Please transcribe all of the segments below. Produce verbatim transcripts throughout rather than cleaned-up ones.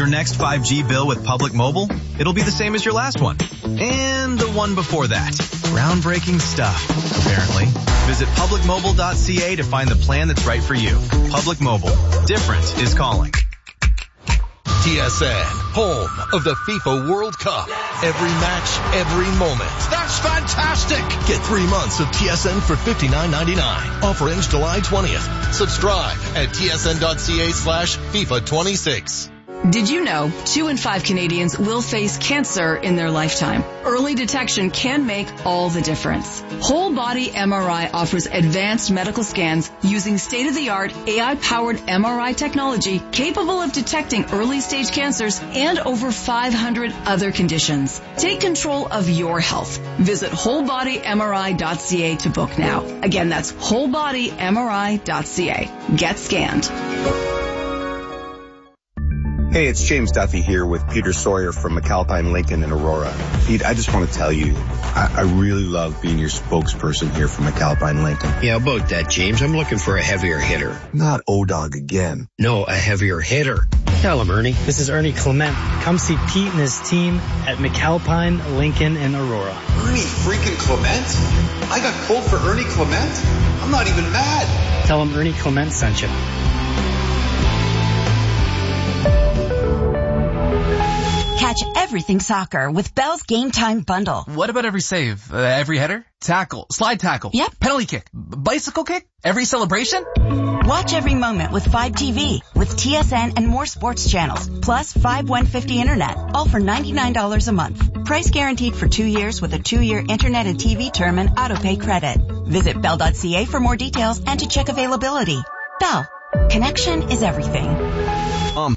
Your next five G bill with Public Mobile, it'll be the same as your last one. And the one before that. Groundbreaking stuff, apparently. Visit public mobile dot c a to find the plan that's right for you. Public Mobile. Different is calling. T S N, home of the FIFA World Cup. Every match, every moment. That's fantastic! Get three months of T S N for fifty-nine ninety-nine. Offer ends July twentieth. Subscribe at T S N dot c a slash FIFA twenty-six. Did you know two in five Canadians will face cancer in their lifetime? Early detection can make all the difference. Whole Body M R I offers advanced medical scans using state-of-the-art A I-powered M R I technology capable of detecting early-stage cancers and over five hundred other conditions. Take control of your health. Visit whole body M R I dot c a to book now. Again, that's whole body M R I dot c a. Get scanned. Hey, it's James Duffy here with Peter Sawyer from McAlpine Lincoln in Aurora. Pete, I just want to tell you, I, I really love being your spokesperson here for McAlpine Lincoln. Yeah, about that, James. I'm looking for a heavier hitter. Not O-Dog again. No, a heavier hitter. Tell him, Ernie. This is Ernie Clement. Come see Pete and his team at McAlpine Lincoln in Aurora. Ernie freaking Clement? I got pulled for Ernie Clement? I'm not even mad. Tell him Ernie Clement sent you. Catch everything soccer with Bell's Game Time Bundle. What about every save? Uh, every header? Tackle? Slide tackle? Yep. Penalty kick? B- bicycle kick? Every celebration? Watch every moment with five T V with T S N and more sports channels, plus five one fifty internet, all for ninety-nine dollars a month. Price guaranteed for two years with a two-year internet and T V term and auto-pay credit. Visit bell dot c a for more details and to check availability. Bell. Connection is everything. Um.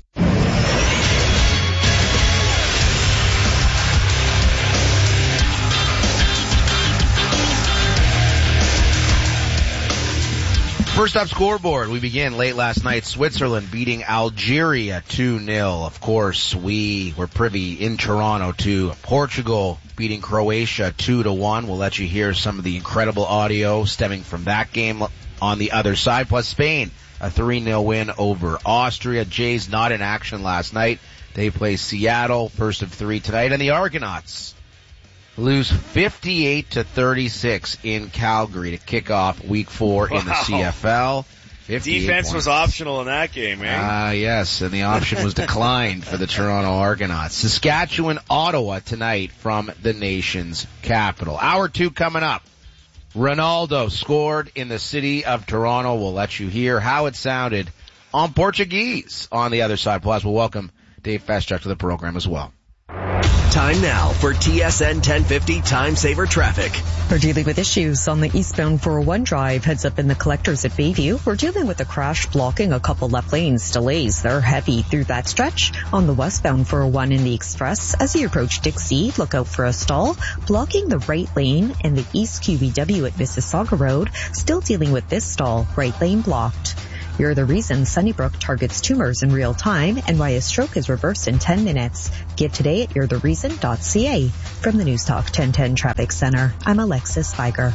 First up scoreboard, we begin late last night. Switzerland beating Algeria two nil. Of course, we were privy in Toronto to Portugal beating Croatia two to one. We'll let you hear some of the incredible audio stemming from that game on the other side. Plus Spain, a three nil win over Austria. Jays not in action last night. They play Seattle, first of three tonight. And the Argonauts lose fifty-eight to thirty-six in Calgary to kick off week four wow. in the C F L. Defense points. Was optional in that game, man. Ah, uh, yes, and the option was declined for the Toronto Argonauts. Saskatchewan, Ottawa tonight from the nation's capital. Hour two coming up. Ronaldo scored in the city of Toronto. We'll let you hear how it sounded on Portuguese on the other side. Plus, we'll welcome Dave Feschuk to the program as well. Time now for T S N ten fifty Time Saver Traffic. We're dealing with issues on the eastbound four oh one drive. Heads up in the collectors at Bayview. We're dealing with a crash blocking a couple left lanes. Delays, they're heavy through that stretch. On the westbound four oh one in the express, as you approach Dixie, look out for a stall. Blocking the right lane in the east Q B W at Mississauga Road. Still dealing with this stall, right lane blocked. You're the reason Sunnybrook targets tumors in real time and why a stroke is reversed in ten minutes. Get today at you're the reason dot c a. From the News Talk ten ten Traffic Center, I'm Alexis Spiger.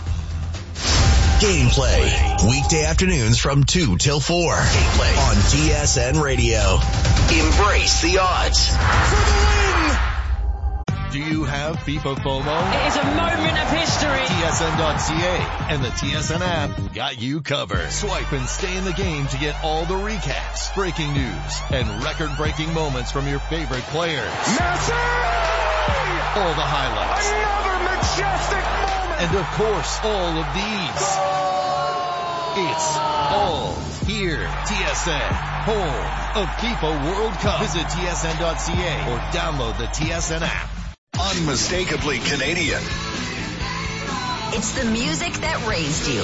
Gameplay, weekday afternoons from two till four. Gameplay on T S N Radio. Embrace the odds. For the win! Do you have FIFA FOMO? It is a moment of history. T S N dot c a and the T S N app got you covered. Swipe and stay in the game to get all the recaps, breaking news, and record-breaking moments from your favorite players. Messi! All the highlights. Another majestic moment! And of course, all of these. Goal! It's all here. T S N, home of FIFA World Cup. Visit T S N dot c a or download the T S N app. Unmistakably Canadian. It's the music that raised you.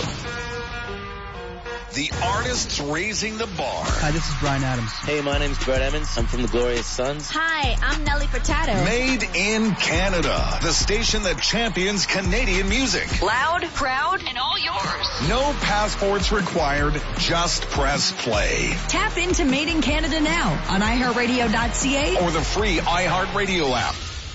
The artists raising the bar. Hi, this is Brian Adams. Hey, my name's Brett Emmons. I'm from the Glorious Sons. Hi, I'm Nelly Furtado. Made in Canada. The station that champions Canadian music. Loud, proud, and all yours. No passports required. Just press play. Tap into Made in Canada now on i heart radio dot c a or the free iHeartRadio app.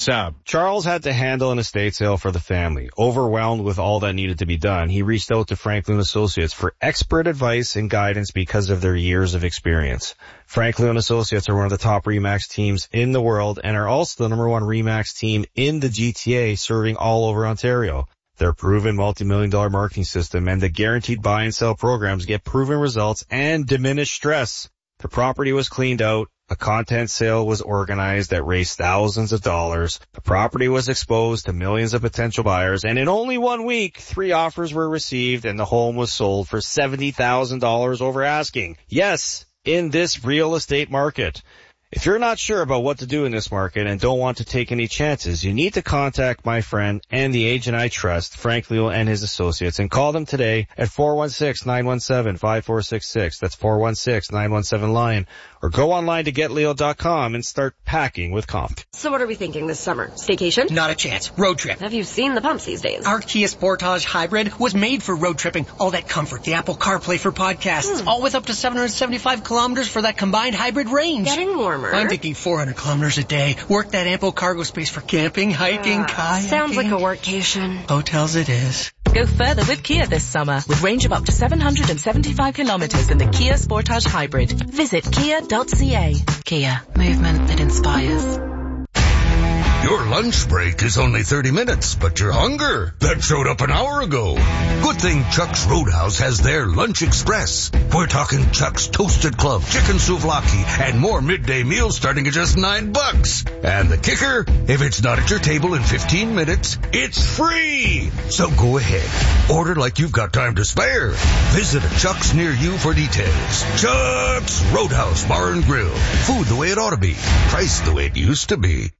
Sab. Charles had to handle an estate sale for the family. Overwhelmed with all that needed to be done, he reached out to Franklin Associates for expert advice and guidance because of their years of experience. Franklin Associates are one of the top RE/MAX teams in the world and are also the number one RE/MAX team in the G T A, serving all over Ontario. Their proven multi-million dollar marketing system and the guaranteed buy and sell programs get proven results and diminish stress. The property was cleaned out. A content sale was organized that raised thousands of dollars. The property was exposed to millions of potential buyers, and in only one week, three offers were received and the home was sold for seventy thousand dollars over asking. Yes, in this real estate market. If you're not sure about what to do in this market and don't want to take any chances, you need to contact my friend and the agent I trust, Frank Leal and his associates, and call them today at four one six, nine one seven, five four six six. That's four one six, nine one seven, LION. Or go online to get leal dot com and start packing with confidence. So what are we thinking this summer? Staycation? Not a chance. Road trip. Have you seen the pumps these days? Our Kia Sportage Hybrid was made for road tripping. All that comfort, the Apple CarPlay for podcasts, hmm. all with up to seven hundred seventy-five kilometers for that combined hybrid range. Getting warmer. I'm thinking four hundred kilometers a day. Work that ample cargo space for camping, hiking, uh, kayaking. Sounds like a workcation. Hotels it is. Go further with Kia this summer with range of up to seven hundred seventy-five kilometers in the Kia Sportage Hybrid. Visit kia dot c a. Kia, movement that inspires. Your lunch break is only thirty minutes, but your hunger, that showed up an hour ago. Good thing Chuck's Roadhouse has their Lunch Express. We're talking Chuck's Toasted Club, Chicken Souvlaki, and more midday meals starting at just nine bucks. And the kicker, if it's not at your table in fifteen minutes, it's free. So go ahead, order like you've got time to spare. Visit a Chuck's near you for details. Chuck's Roadhouse Bar and Grill. Food the way it ought to be. Price the way it used to be.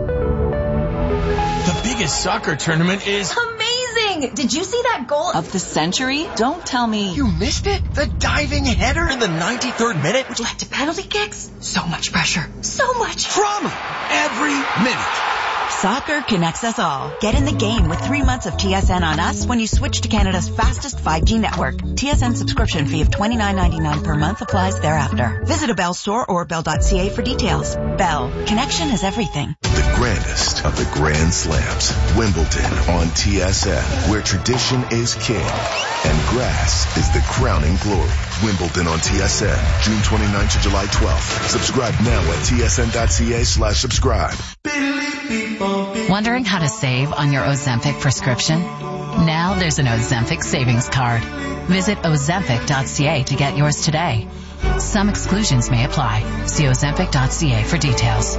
The biggest soccer tournament is amazing! Did you see that goal of the century? Don't tell me you missed it. The diving header in the ninety-third minute, which led to penalty kicks. So much pressure. So much drama every minute. Soccer connects us all. Get in the game with three months of T S N on us when you switch to Canada's fastest five G network. T S N subscription fee of twenty-nine ninety-nine per month applies thereafter. Visit a Bell store or bell dot c a for details. Bell. Connection is everything. The grandest of the Grand Slams. Wimbledon on T S N, where tradition is king and grass is the crowning glory. Wimbledon on T S N, June twenty-ninth to July twelfth. Subscribe now at t s n dot c a slash subscribe. Wondering how to save on your Ozempic prescription? Now there's an Ozempic savings card. Visit ozempic dot c a to get yours today. Some exclusions may apply. See ozempic dot c a for details.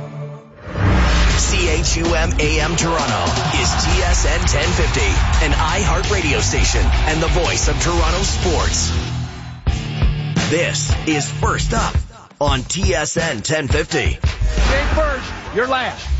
C H U M A M Toronto is T S N ten fifty, an iHeart radio station and the voice of Toronto sports. This is First Up on T S N ten fifty. Game first, you're last.